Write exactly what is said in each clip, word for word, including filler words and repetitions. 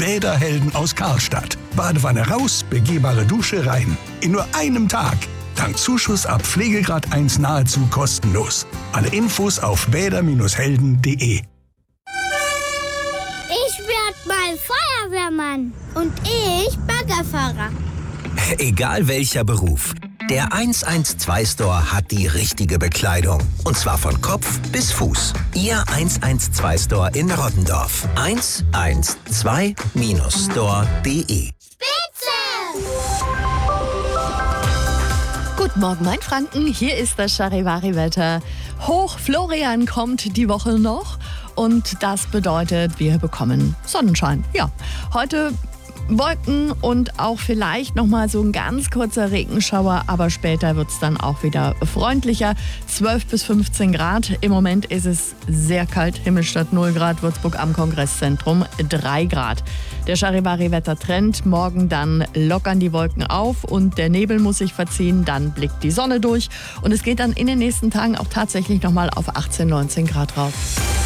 Bäderhelden aus Karlstadt. Badewanne raus, begehbare Dusche rein. In nur einem Tag. Dank Zuschuss ab Pflegegrad eins nahezu kostenlos. Alle Infos auf bäder Helden punkt de. Ich werd mal Feuerwehrmann. Und ich Baggerfahrer. Egal welcher Beruf. Der eins eins zwei Store hat die richtige Bekleidung. Und zwar von Kopf bis Fuß. Ihr eins eins zwei Store in Rottendorf. eins eins zwei Store punkt de. Spitze! Guten Morgen, mein Franken. Hier ist das Charivari-Wetter. Hoch Florian kommt die Woche noch. Und das bedeutet, wir bekommen Sonnenschein. Ja, heute Wolken und auch vielleicht nochmal so ein ganz kurzer Regenschauer, aber später wird es dann auch wieder freundlicher. zwölf bis fünfzehn Grad. Im Moment ist es sehr kalt. Himmelstadt null Grad, Würzburg am Kongresszentrum drei Grad. Der Charivari-Wettertrend, morgen dann lockern die Wolken auf und der Nebel muss sich verziehen, dann blickt die Sonne durch und es geht dann in den nächsten Tagen auch tatsächlich nochmal auf achtzehn, neunzehn Grad rauf.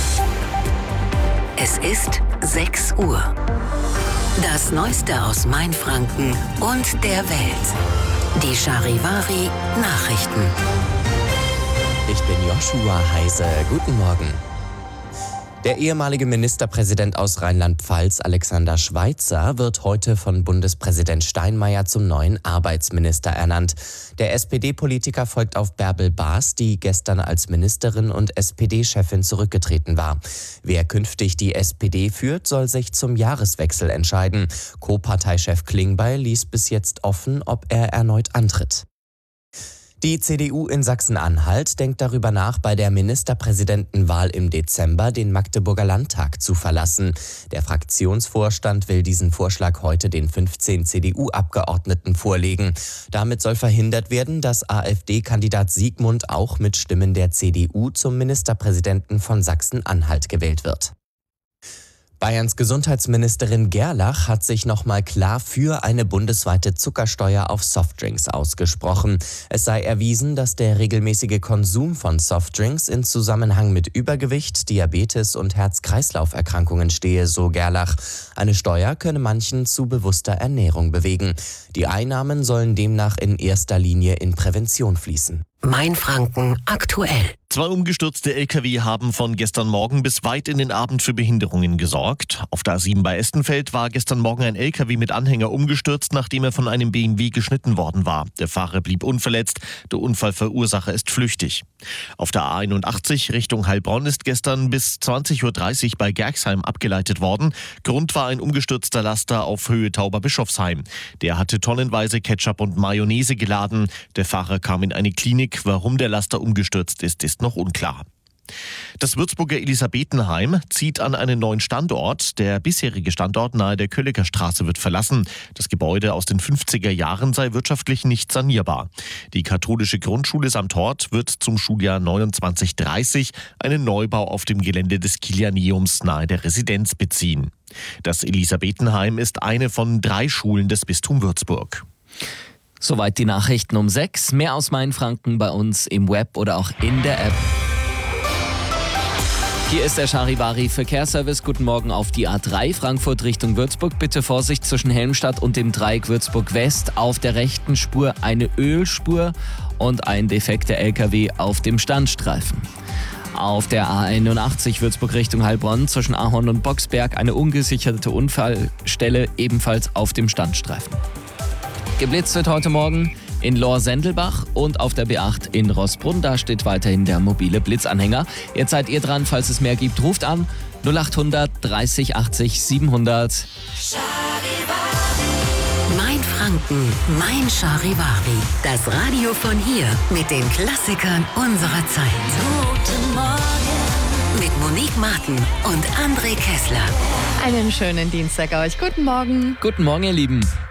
Es ist sechs Uhr. Das Neueste aus Mainfranken und der Welt. Die Charivari Nachrichten. Ich bin Joshua Heise. Guten Morgen. Der ehemalige Ministerpräsident aus Rheinland-Pfalz, Alexander Schweitzer, wird heute von Bundespräsident Steinmeier zum neuen Arbeitsminister ernannt. Der S P D-Politiker folgt auf Bärbel Baas, die gestern als Ministerin und S P D-Chefin zurückgetreten war. Wer künftig die S P D führt, soll sich zum Jahreswechsel entscheiden. Co-Parteichef Klingbeil ließ bis jetzt offen, ob er erneut antritt. Die C D U in Sachsen-Anhalt denkt darüber nach, bei der Ministerpräsidentenwahl im Dezember den Magdeburger Landtag zu verlassen. Der Fraktionsvorstand will diesen Vorschlag heute den fünfzehn C D U-Abgeordneten vorlegen. Damit soll verhindert werden, dass AfD-Kandidat Siegmund auch mit Stimmen der C D U zum Ministerpräsidenten von Sachsen-Anhalt gewählt wird. Bayerns Gesundheitsministerin Gerlach hat sich nochmal klar für eine bundesweite Zuckersteuer auf Softdrinks ausgesprochen. Es sei erwiesen, dass der regelmäßige Konsum von Softdrinks in Zusammenhang mit Übergewicht, Diabetes und Herz-Kreislauf-Erkrankungen stehe, so Gerlach. Eine Steuer könne manchen zu bewusster Ernährung bewegen. Die Einnahmen sollen demnach in erster Linie in Prävention fließen. Mainfranken aktuell. Zwei umgestürzte L K W haben von gestern Morgen bis weit in den Abend für Behinderungen gesorgt. Auf der A sieben bei Estenfeld war gestern Morgen ein L K W mit Anhänger umgestürzt, nachdem er von einem B M W geschnitten worden war. Der Fahrer blieb unverletzt, der Unfallverursacher ist flüchtig. Auf der A einundachtzig Richtung Heilbronn ist gestern bis zwanzig Uhr dreißig bei Gerxheim abgeleitet worden. Grund war ein umgestürzter Laster auf Höhe Tauberbischofsheim. Der hatte tonnenweise Ketchup und Mayonnaise geladen. Der Fahrer kam in eine Klinik. Warum der Laster umgestürzt ist, ist noch unklar. Das Würzburger Elisabethenheim zieht an einen neuen Standort. Der bisherige Standort nahe der Kölliker Straße wird verlassen. Das Gebäude aus den fünfziger Jahren sei wirtschaftlich nicht sanierbar. Die katholische Grundschule samt Hort wird zum Schuljahr neunundzwanzig dreißig einen Neubau auf dem Gelände des Kilianeums nahe der Residenz beziehen. Das Elisabethenheim ist eine von drei Schulen des Bistums Würzburg. Soweit die Nachrichten um sechs. Mehr aus Mainfranken bei uns im Web oder auch in der App. Hier ist der Charivari Verkehrsservice. Guten Morgen auf die A drei Frankfurt Richtung Würzburg. Bitte Vorsicht zwischen Helmstadt und dem Dreieck Würzburg West. Auf der rechten Spur eine Ölspur und ein defekter L K W auf dem Standstreifen. Auf der A einundachtzig Würzburg Richtung Heilbronn zwischen Ahorn und Boxberg eine ungesicherte Unfallstelle, ebenfalls auf dem Standstreifen. Geblitzt wird heute Morgen in Lohr-Sendelbach und auf der B acht in Rossbrunn. Da steht weiterhin der mobile Blitzanhänger. Jetzt seid ihr dran, falls es mehr gibt, ruft an null achthundert dreißig achtzig siebenhundert. Mainfranken, mein Charivari. Das Radio von hier mit den Klassikern unserer Zeit. Guten Morgen. Mit Monique Martin und André Kessler. Einen schönen Dienstag euch. Guten Morgen. Guten Morgen, ihr Lieben.